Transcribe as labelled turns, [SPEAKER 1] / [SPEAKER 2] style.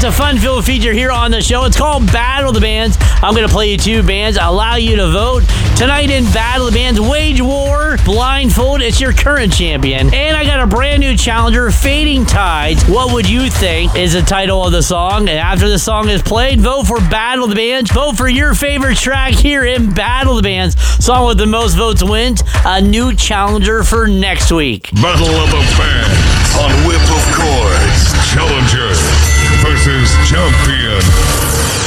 [SPEAKER 1] a fun-filled feature here on the show. It's called Battle of the Bands. I'm going to play you two bands, allow you to vote. Tonight in Battle of the Bands, Wage War, Blindfold, it's your current champion. And I got a brand new challenger, Fading Tides. What would you think is the title of the song? And after the song is played, vote for Battle of the Bands. Vote for your favorite track here in Battle of the Bands. Song with the most votes wins. A new challenger for next week.
[SPEAKER 2] Battle of the Bands on Whip of Chords. Challenger versus champion.